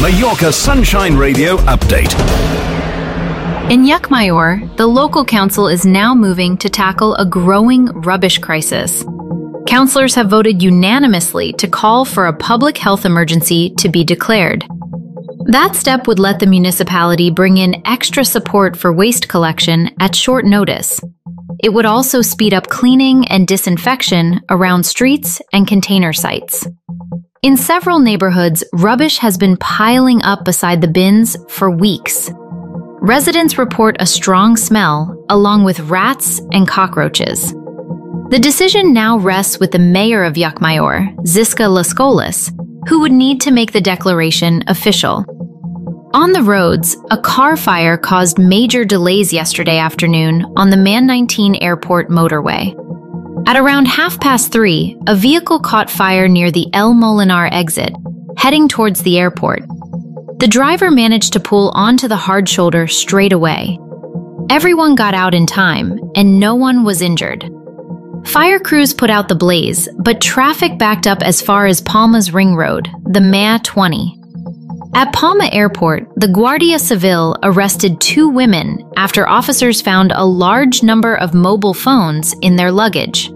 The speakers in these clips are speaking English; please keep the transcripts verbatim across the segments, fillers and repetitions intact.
Mallorca Sunshine Radio update. In Llucmajor, the local council is now moving to tackle a growing rubbish crisis. Councillors have voted unanimously to call for a public health emergency to be declared. That step would let the municipality bring in extra support for waste collection at short notice. It would also speed up cleaning and disinfection around streets and container sites. In several neighborhoods, rubbish has been piling up beside the bins for weeks. Residents report a strong smell, along with rats and cockroaches. The decision now rests with the mayor of Llucmajor, Zisca Lascolas, who would need to make the declaration official. On the roads, a car fire caused major delays yesterday afternoon on the Man nineteen Airport motorway. At around half past three, a vehicle caught fire near the El Molinar exit, heading towards the airport. The driver managed to pull onto the hard shoulder straight away. Everyone got out in time, and no one was injured. Fire crews put out the blaze, but traffic backed up as far as Palma's Ring Road, the M A twenty. At Palma Airport, the Guardia Civil arrested two women after officers found a large number of mobile phones in their luggage.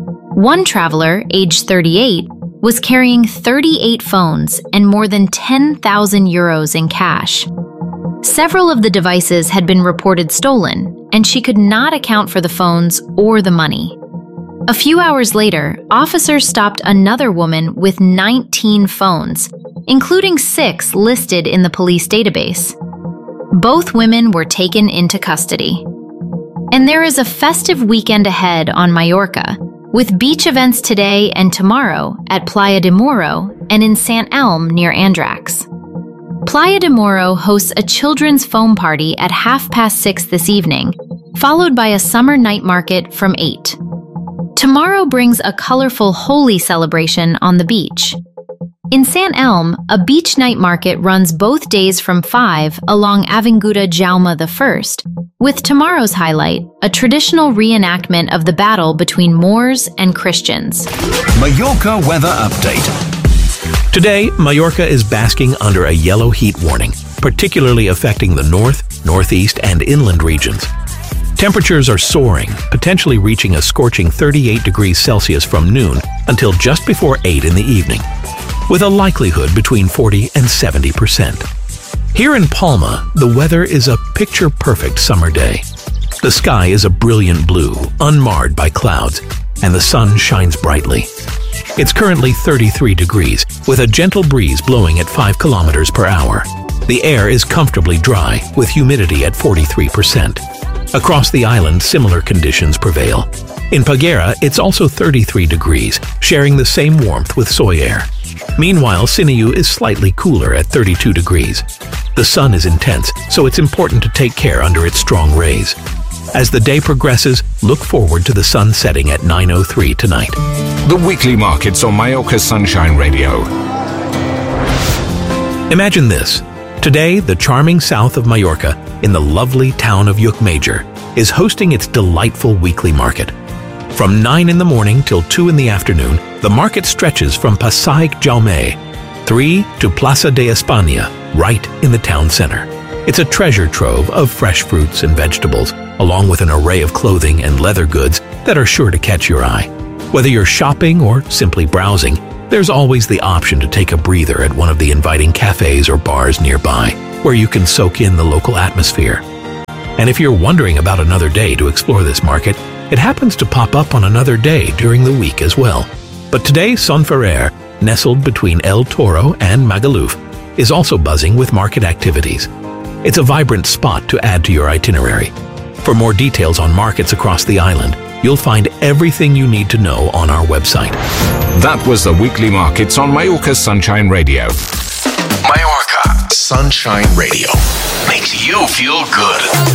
One traveler, aged thirty-eight, was carrying thirty-eight phones and more than ten thousand euros in cash. Several of the devices had been reported stolen, and she could not account for the phones or the money. A few hours later, officers stopped another woman with nineteen phones, including six listed in the police database. Both women were taken into custody. And there is a festive weekend ahead on Mallorca, with beach events today and tomorrow at Playa de Moro and in Sant Elm near Andrax. Playa de Moro hosts a children's foam party at half past six this evening, followed by a summer night market from eight. Tomorrow brings a colorful Holi celebration on the beach. In Sant Elm, a beach night market runs both days from five along Avinguda Jaume the First, with tomorrow's highlight, a traditional reenactment of the battle between Moors and Christians. Mallorca weather update. Today, Mallorca is basking under a yellow heat warning, particularly affecting the north, northeast, and inland regions. Temperatures are soaring, potentially reaching a scorching thirty-eight degrees Celsius from noon until just before eight in the evening, with a likelihood between forty and seventy percent. Here in Palma, the weather is a picture-perfect summer day. The sky is a brilliant blue, unmarred by clouds, and the sun shines brightly. It's currently thirty-three degrees, with a gentle breeze blowing at five kilometers per hour. The air is comfortably dry, with humidity at forty-three percent. Across the island, similar conditions prevail. In Peguera, it's also thirty-three degrees, sharing the same warmth with Sóller. Meanwhile, Siniu is slightly cooler at thirty-two degrees. The sun is intense, so it's important to take care under its strong rays. As the day progresses, look forward to the sun setting at nine oh three tonight. The weekly markets on Mallorca Sunshine Radio. Imagine this. Today, the charming south of Mallorca, in the lovely town of Llucmajor, is hosting its delightful weekly market. From nine in the morning till two in the afternoon, the market stretches from Passeig Jaume, three to Plaza de España, right in the town center. It's a treasure trove of fresh fruits and vegetables, along with an array of clothing and leather goods that are sure to catch your eye. Whether you're shopping or simply browsing, there's always the option to take a breather at one of the inviting cafes or bars nearby, where you can soak in the local atmosphere. And if you're wondering about another day to explore this market, it happens to pop up on another day during the week as well. But today, Son Ferrer, nestled between El Toro and Magaluf, is also buzzing with market activities. It's a vibrant spot to add to your itinerary. For more details on markets across the island, you'll find everything you need to know on our website. That was the weekly markets on Mallorca Sunshine Radio. Mallorca Sunshine Radio makes you feel good.